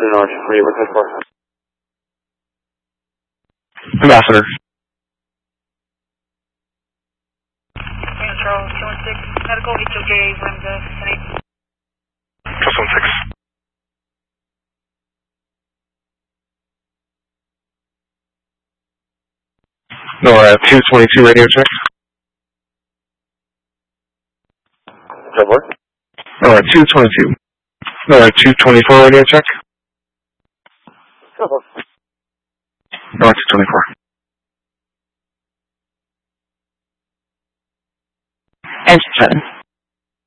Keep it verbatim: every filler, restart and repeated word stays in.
Afternoon, Orange. What are you looking for? Ambassador. Control two one six, medical, H O J, Ramza, ten eight. Plus one six. NORAD two twenty-two radio check. Job work? NORAD two twenty-two. NORAD two twenty-four radio check. Job work. NORAD two twenty-four. Engine seven.